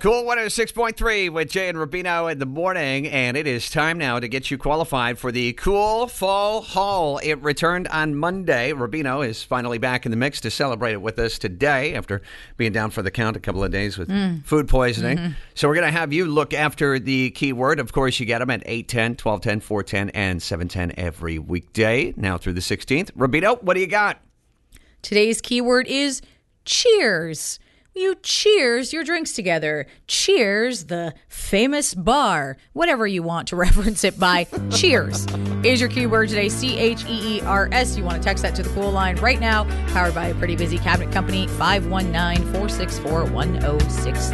Cool 106.3 with Jay and Rubino in the morning, and it is time now to get you qualified for the Cool Fall Haul. It returned on Monday. Rubino is finally back in the mix to celebrate it with us today after being down for the count a couple of days with food poisoning. Mm-hmm. So we're going to have you look after the keyword. Of course, you get them at 8:10, 12:10, 4:10, and 7:10 every weekday, now through the 16th. Rubino, what do you got? Today's keyword is cheers. You cheers your drinks together. Cheers, the famous bar. Whatever you want to reference it by. Cheers is your keyword today. CHEERS. You want to text that to the Cool line right now. Powered by a pretty busy cabinet company. 519-464-1063.